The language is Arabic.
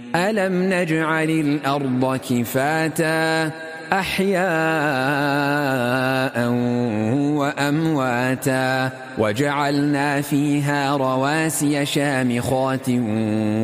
ألم نجعل الأرض كفاتا أحياء وأمواتا وجعلنا فيها رواسي شامخات